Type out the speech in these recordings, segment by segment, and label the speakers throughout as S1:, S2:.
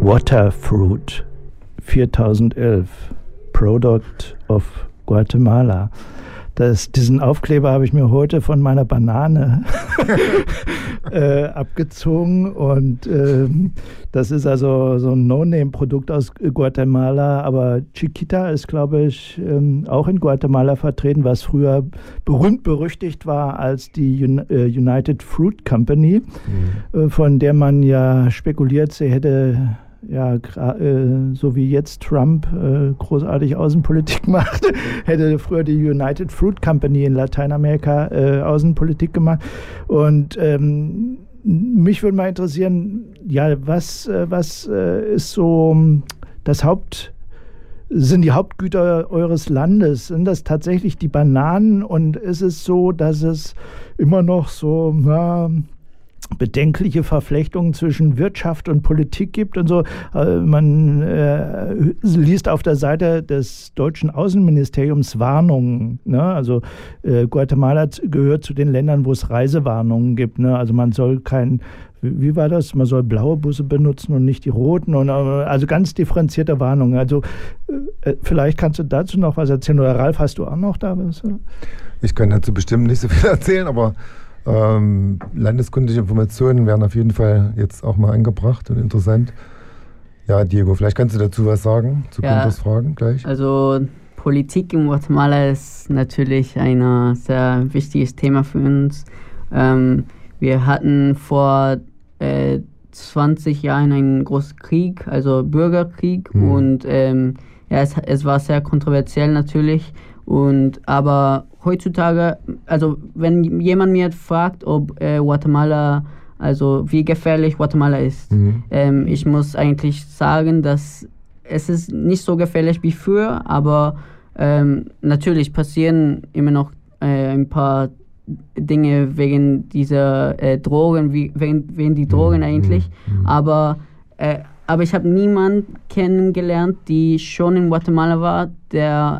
S1: Waterfruit 4011, Product of Guatemala. Diesen Aufkleber habe ich mir heute von meiner Banane abgezogen und das ist also so ein No-Name-Produkt aus Guatemala, aber Chiquita ist, glaube ich, auch in Guatemala vertreten, was früher berühmt-berüchtigt war als die United Fruit Company, von der man ja spekuliert, sie hätte so wie jetzt Trump großartig Außenpolitik macht, hätte früher die United Fruit Company in Lateinamerika Außenpolitik gemacht. Und mich würde mal interessieren, was ist so sind die Hauptgüter eures Landes? Sind das tatsächlich die Bananen? Und ist es so, dass es immer noch so, bedenkliche Verflechtungen zwischen Wirtschaft und Politik gibt und so? Man liest auf der Seite des deutschen Außenministeriums Warnungen. Ne? Also Guatemala gehört zu den Ländern, wo es Reisewarnungen gibt. Ne? Also man soll wie war das? Man soll blaue Busse benutzen und nicht die roten. Also ganz differenzierte Warnungen. Also vielleicht kannst du dazu noch was erzählen. Oder Ralf, hast du auch noch da was?
S2: Ich kann dazu bestimmt nicht so viel erzählen, aber landeskundliche Informationen werden auf jeden Fall jetzt auch mal angebracht und interessant. Ja, Diego, vielleicht kannst du dazu was sagen, zu Günthers Fragen gleich.
S3: Also Politik in Guatemala ist natürlich ein sehr wichtiges Thema für uns. Wir hatten vor 20 Jahren einen großen Krieg, also Bürgerkrieg, und es war sehr kontroversiell natürlich. Aber heutzutage, also wenn jemand mir fragt, ob Guatemala, also wie gefährlich Guatemala ist, ich muss eigentlich sagen, dass es ist nicht so gefährlich wie früher, aber natürlich passieren immer noch ein paar Dinge wegen dieser Drogen, wegen die Drogen eigentlich, aber ich habe niemanden kennengelernt, die schon in Guatemala war, der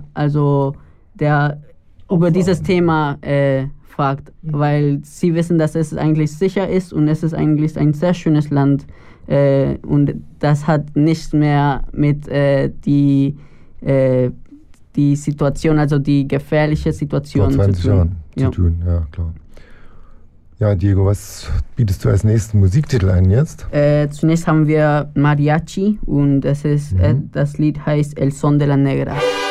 S3: über dieses Thema fragt, weil sie wissen, dass es eigentlich sicher ist und es ist eigentlich ein sehr schönes Land und das hat nichts mehr mit die Situation, also die gefährliche Situation
S2: vor 20 Jahren zu tun. Ja, klar. Ja, Diego, was bietest du als nächsten Musiktitel ein jetzt?
S3: Zunächst haben wir Mariachi und das Lied heißt El Son de la Negra.